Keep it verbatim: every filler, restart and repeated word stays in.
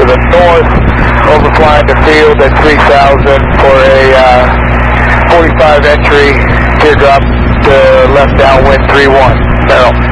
the north, overflying the field at three thousand for a uh, forty-five entry, teardrop to left downwind three one, barrel.